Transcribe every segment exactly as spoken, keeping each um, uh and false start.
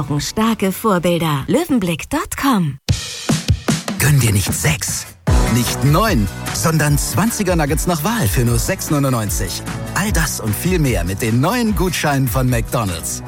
Starke Vorbilder. Löwenblick Punkt com. Gönn dir nicht sechs, nicht neun, sondern zwanziger Nuggets nach Wahl für nur sechs neunundneunzig. All das und viel mehr mit den neuen Gutscheinen von McDonald's.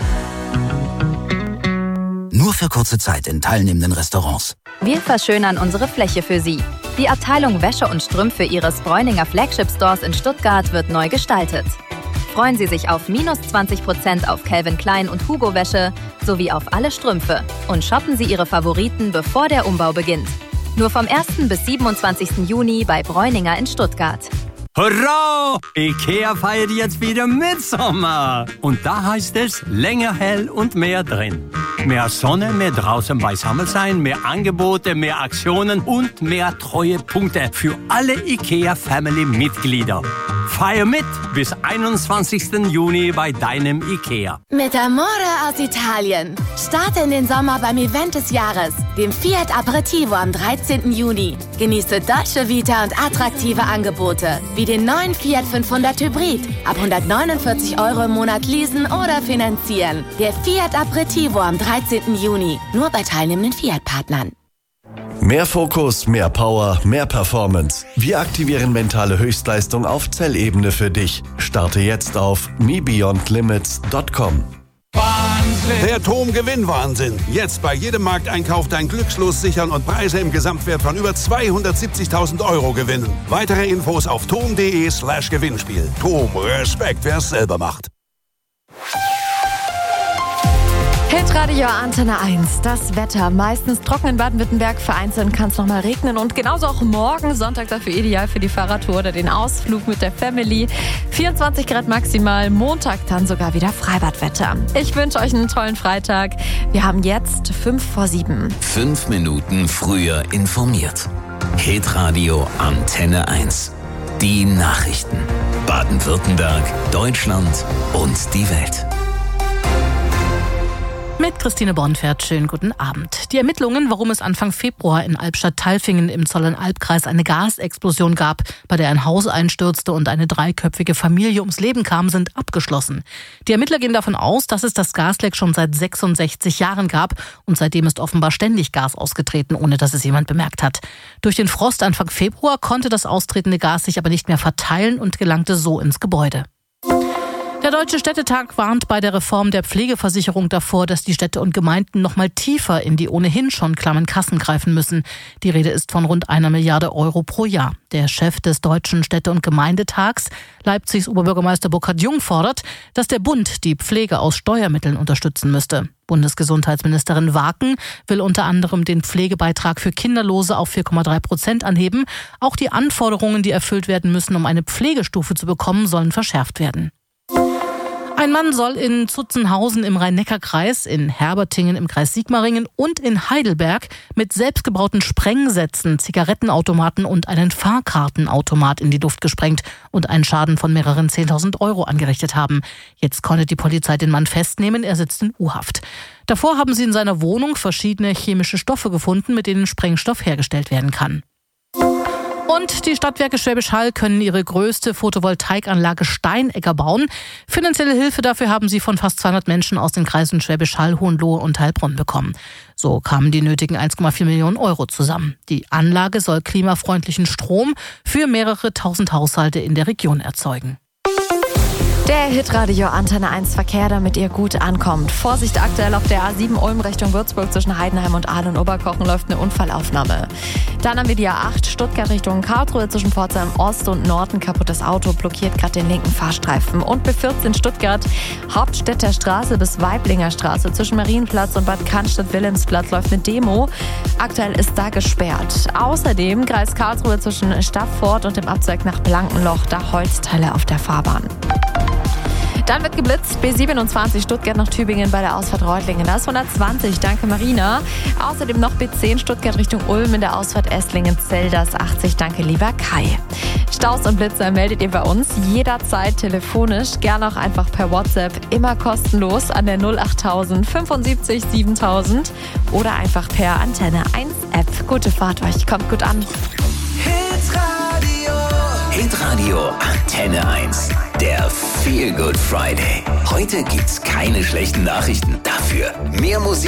Nur für kurze Zeit in teilnehmenden Restaurants. Wir verschönern unsere Fläche für Sie. Die Abteilung Wäsche und Strümpfe Ihres Bräuninger Flagship Stores in Stuttgart wird neu gestaltet. Freuen Sie sich auf minus zwanzig Prozent auf Calvin Klein und Hugo Wäsche sowie auf alle Strümpfe und shoppen Sie Ihre Favoriten, bevor der Umbau beginnt. Nur vom ersten bis siebenundzwanzigsten Juni bei Bräuninger in Stuttgart. Hurra! IKEA feiert jetzt wieder Mitsommer. Und da heißt es länger hell und mehr drin. Mehr Sonne, mehr draußen beisammen sein, mehr Angebote, mehr Aktionen und mehr Treuepunkte für alle IKEA-Family-Mitglieder. Feier mit bis einundzwanzigsten Juni bei deinem IKEA. Mit Amore aus Italien. Starte in den Sommer beim Event des Jahres, dem Fiat Aperitivo am dreizehnten Juni. Genieße Dolce Vita und attraktive Angebote, wie den neuen Fiat fünfhundert Hybrid. Ab hundertneunundvierzig Euro im Monat leasen oder finanzieren. Der Fiat Aperitivo am dreizehnten Juni. Nur bei teilnehmenden Fiat-Partnern. Mehr Fokus, mehr Power, mehr Performance. Wir aktivieren mentale Höchstleistung auf Zellebene für dich. Starte jetzt auf me beyond limits punkt com. Wahnsinn! Der T O M Gewinnwahnsinn. Jetzt bei jedem Markteinkauf dein Glückslos sichern und Preise im Gesamtwert von über zweihundertsiebzigtausend Euro gewinnen. Weitere Infos auf tom punkt de slash Gewinnspiel. T O M, Respekt, wer es selber macht. Hitradio Antenne eins, das Wetter. Meistens trocken in Baden-Württemberg, vereinzelt kann es nochmal regnen. Und genauso auch morgen, Sonntag, dafür ideal für die Fahrradtour oder den Ausflug mit der Family. vierundzwanzig Grad maximal, Montag dann sogar wieder Freibadwetter. Ich wünsche euch einen tollen Freitag. Wir haben jetzt fünf vor sieben. Fünf Minuten früher informiert. Hitradio Antenne eins. Die Nachrichten. Baden-Württemberg, Deutschland und die Welt. Mit Christine Bornfeld, schönen guten Abend. Die Ermittlungen, warum es Anfang Februar in Albstadt-Tailfingen im Zollernalb-Kreis eine Gasexplosion gab, bei der ein Haus einstürzte und eine dreiköpfige Familie ums Leben kam, sind abgeschlossen. Die Ermittler gehen davon aus, dass es das Gasleck schon seit sechsundsechzig Jahren gab und seitdem ist offenbar ständig Gas ausgetreten, ohne dass es jemand bemerkt hat. Durch den Frost Anfang Februar konnte das austretende Gas sich aber nicht mehr verteilen und gelangte so ins Gebäude. Der Deutsche Städtetag warnt bei der Reform der Pflegeversicherung davor, dass die Städte und Gemeinden noch mal tiefer in die ohnehin schon klammen Kassen greifen müssen. Die Rede ist von rund einer Milliarde Euro pro Jahr. Der Chef des Deutschen Städte- und Gemeindetags, Leipzigs Oberbürgermeister Burkhard Jung, fordert, dass der Bund die Pflege aus Steuermitteln unterstützen müsste. Bundesgesundheitsministerin Waken will unter anderem den Pflegebeitrag für Kinderlose auf vier Komma drei Prozent anheben. Auch die Anforderungen, die erfüllt werden müssen, um eine Pflegestufe zu bekommen, sollen verschärft werden. Ein Mann soll in Zutzenhausen im Rhein-Neckar-Kreis, in Herbertingen im Kreis Sigmaringen und in Heidelberg mit selbstgebauten Sprengsätzen, Zigarettenautomaten und einen Fahrkartenautomat in die Luft gesprengt und einen Schaden von mehreren zehntausend Euro angerichtet haben. Jetzt konnte die Polizei den Mann festnehmen, er sitzt in U-Haft. Davor haben sie in seiner Wohnung verschiedene chemische Stoffe gefunden, mit denen Sprengstoff hergestellt werden kann. Und die Stadtwerke Schwäbisch Hall können ihre größte Photovoltaikanlage Steinegger bauen. Finanzielle Hilfe dafür haben sie von fast zweihundert Menschen aus den Kreisen Schwäbisch Hall, Hohenlohe und Heilbronn bekommen. So kamen die nötigen eins Komma vier Millionen Euro zusammen. Die Anlage soll klimafreundlichen Strom für mehrere tausend Haushalte in der Region erzeugen. Der Hitradio Antenne eins Verkehr, damit ihr gut ankommt. Vorsicht aktuell auf der A sieben Ulm Richtung Würzburg zwischen Heidenheim und Ahl und Oberkochen läuft eine Unfallaufnahme. Dann haben wir die A acht Stuttgart Richtung Karlsruhe zwischen Pforzheim Ost und Norden. Kaputtes Auto blockiert gerade den linken Fahrstreifen. Und B vierzehn Stuttgart Hauptstädter Straße bis Weiblinger Straße zwischen Marienplatz und Bad Cannstatt-Wilhelmsplatz läuft eine Demo. Aktuell ist da gesperrt. Außerdem Kreis Karlsruhe zwischen Staffort und dem Abzweig nach Blankenloch, da Holzteile auf der Fahrbahn. Dann wird geblitzt, B siebenundzwanzig Stuttgart nach Tübingen bei der Ausfahrt Reutlingen. Da ist hundertzwanzig, danke Marina. Außerdem noch B zehn Stuttgart Richtung Ulm in der Ausfahrt Esslingen-Zell, das achtzig, danke lieber Kai. Staus und Blitzer meldet ihr bei uns jederzeit telefonisch, gerne auch einfach per WhatsApp, immer kostenlos an der null achttausend fünfundsiebzig siebentausend oder einfach per Antenne eins App. Gute Fahrt euch, kommt gut an. Hitradio. Hitradio Antenne eins. Der Feel Good Friday. Heute gibt's keine schlechten Nachrichten. Dafür mehr Musik.